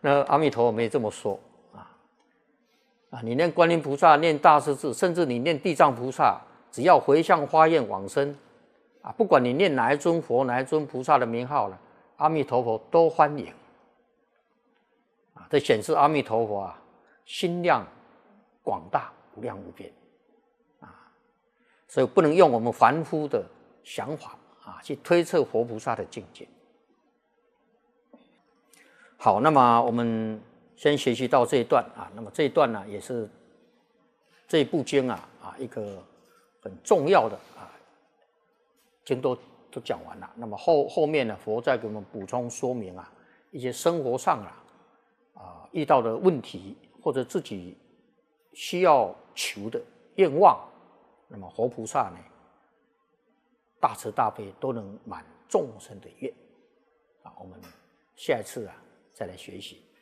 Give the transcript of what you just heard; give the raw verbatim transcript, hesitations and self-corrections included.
那阿弥陀佛没这么说啊啊！你念观音菩萨，念大势至，甚至你念地藏菩萨，只要回向发愿往生啊，不管你念哪一尊佛、哪一尊菩萨的名号了，阿弥陀佛都欢迎啊！这显示阿弥陀佛啊，心量广大、无量无边啊！所以不能用我们凡夫的想法啊去推测佛菩萨的境界。好，那么我们先学习到这一段啊。那么这一段呢，也是这一部经啊啊一个很重要的啊经都都讲完了。那么后后面呢，佛再给我们补充说明啊一些生活上啊啊遇到的问题，或者自己需要求的愿望，那么佛菩萨呢大慈大悲都能满众生的愿啊。我们下一次啊再来学习。